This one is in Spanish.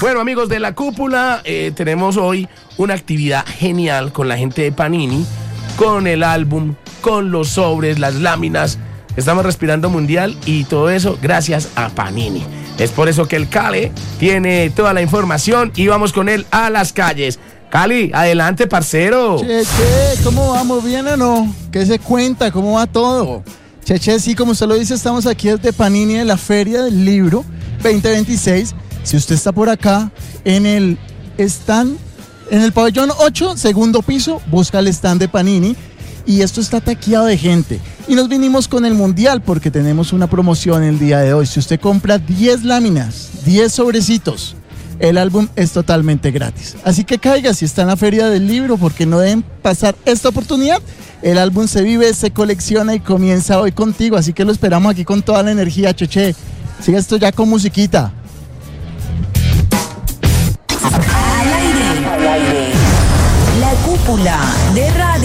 Bueno, amigos de La Cúpula, tenemos hoy una actividad genial con la gente de Panini, con el álbum, con los sobres, las láminas. Estamos respirando mundial y todo eso gracias a Panini. Es por eso que el Cale tiene toda la información y vamos con él a las calles. Cali, adelante, parcero. Che, ¿cómo vamos? ¿Bien o no? ¿Qué se cuenta? ¿Cómo va todo? Che, sí, como usted lo dice, estamos aquí desde Panini en la Feria del Libro 2026. Si usted está por acá, en el pabellón 8, segundo piso, busca el stand de Panini. Y esto está taqueado de gente. Y nos vinimos con el Mundial porque tenemos una promoción el día de hoy. Si usted compra 10 láminas, 10 sobrecitos, el álbum es totalmente gratis. Así que caiga si está en la Feria del Libro porque no deben pasar esta oportunidad. El álbum se vive, se colecciona y comienza hoy contigo. Así que lo esperamos aquí con toda la energía, Cheche. Sigue esto ya con musiquita. Al aire. La Cúpula de Radio.